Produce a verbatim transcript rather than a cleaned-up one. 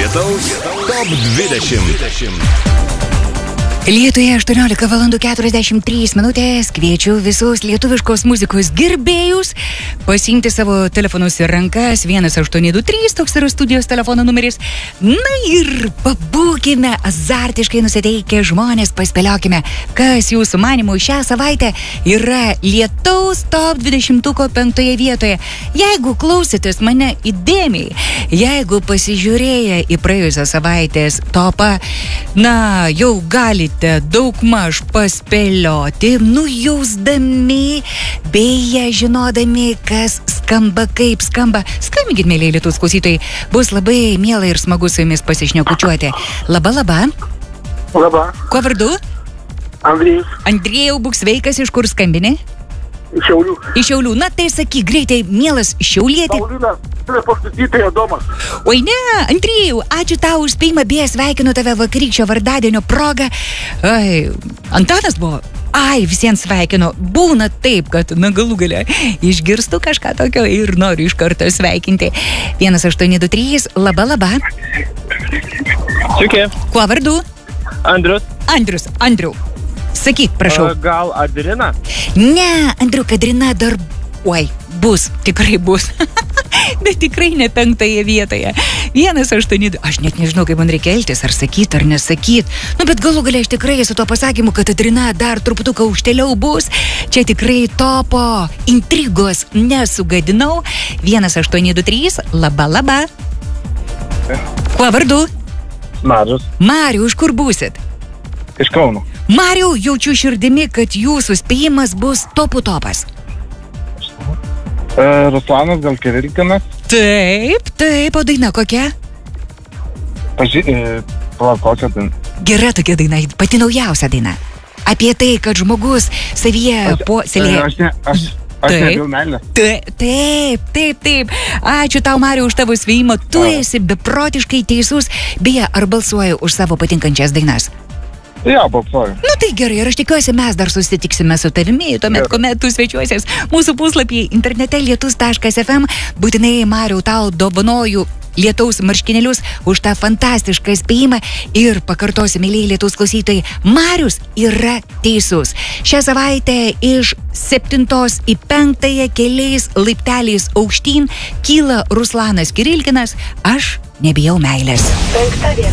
Lietaus top dvidešimt. Lietuje aštuoniolika valandų keturiasdešimt trys minutės. Kviečiu visus lietuviškos muzikos gerbėjus pasiimti savo telefonus į rankas. vienas aštuoni du trys, toks yra studijos telefono numeris. Na ir pabūkime azartiškai nusiteikę žmonės, paspėliokime, kas jūsų manimų šią savaitę yra Lietaus top dvidešimtuko penktoje vietoje. Jeigu klausėtės mane įdėmiai, jeigu pasižiūrėję į praėjusią savaitės topą, na, jau galite daugmaž paspėlioti, nujausdami, beje, žinodami, kas skamba, kaip skamba. Skambinkit, mėlyje Lietuvos klausytojai, bus labai miela ir smagu su jumis pasišnekučiuoti. Laba, laba. Laba. Kuo vardu? Andrėjus. Andrėjau, būk sveikas, iš kur skambini? Iš Šiaulių. Iš Šiaulių. Na tai sakyk greitai, mielas šiaulietė. Paulina, turi pastatytai Adomas. Oi ne, Andrėjau, ačiū tau už spėjimą, beje, sveikinu tave vakarykščio vardadienio proga. Ai, Antanas buvo. Ai, visiems sveikinu. Būna taip, kad na galų gale išgirstu kažką tokio ir noriu iš karto sveikinti. vienas aštuoni du trys, laba, laba. Sveiki. Kuo vardu? Andrius. Andrius, Andriu. Sakyk, prašau. A, gal Adrina? Ne, Andriu, Adrina dar... Oi, bus, tikrai bus. Bet tikrai ne penktoje vietoje. vienas aštuoni du. Aš net nežinau, kaip man reikia elgtis, ar sakyt, ar nesakyt. Nu, bet galų galia aš tikrai su tuo pasakymu, kad Adrina dar truputuką aukštėliau bus. Čia tikrai topo intrigos nesugadinau. vienas aštuoni du trys, laba, laba. Kuo vardu? Marius. Mariu, iš kur būsit? Iš Kauno. Mariu, jaučiu širdimi, kad jūsų spėjimas bus topų topas. E, Ruslanas, gal Kirilkinas? Taip, taip, o daina kokia? Paži... E, palauk, kokia daina? Gera tokia daina, pati naujausia daina. Apie tai, kad žmogus savyje puoselėja. Aš ne, aš, aš nebijau meilės. Taip, taip, taip, taip. Ačiū tau, Mariu, už tavo svėjimą. Tu esi beprotiškai teisus. Beje, ar balsuoji už savo patinkančias dainas? Jo, balsuoju. Nu tai gerai, ir aš tikiuosi, mes dar susitiksime su tavimi, tuomet, kuomet tu svečiuosies mūsų puslapyje internete lietus taškas ef em. Būtinai, Mariau, tau dovanoju lietaus marškinėlius už tą fantastišką spėjimą ir pakartosiu, mėlyje Lietuvos klausytojai, Marius yra teisus. Šią savaitę iš septintos į penktąją keliais laipteliais aukštyn kyla Ruslanas Kirilkinas, aš nebijau meilės.